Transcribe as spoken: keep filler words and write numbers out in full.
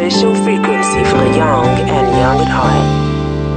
official frequency for the young and young at heart.